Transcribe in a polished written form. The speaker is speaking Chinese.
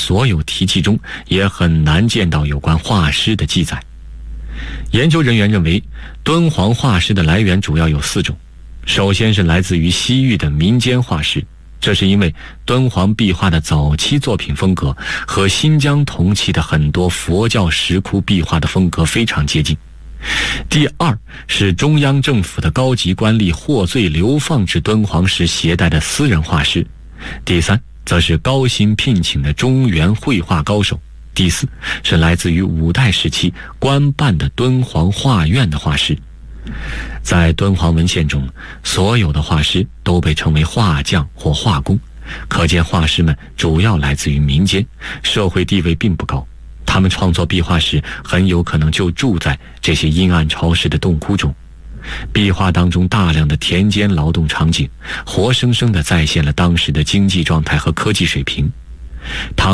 所有题记中也很难见到有关画狮的记载。研究人员认为，敦煌画狮的来源主要有4种。首先是来自于西域的民间画狮，这是因为敦煌壁画的早期作品风格和新疆同期的很多佛教石窟壁画的风格非常接近。第二是中央政府的高级官吏获罪流放至敦煌时携带的私人画狮。第三则是高薪聘请的中原绘画高手。第四是来自于五代时期官办的敦煌画院的画狮。在敦煌文献中，所有的画狮都被称为画匠或画工，可见画师们主要来自于民间，社会地位并不高。他们创作壁画时很有可能就住在这些阴暗潮湿的洞窟中。壁画当中大量的田间劳动场景，活生生地再现了当时的经济状态和科技水平。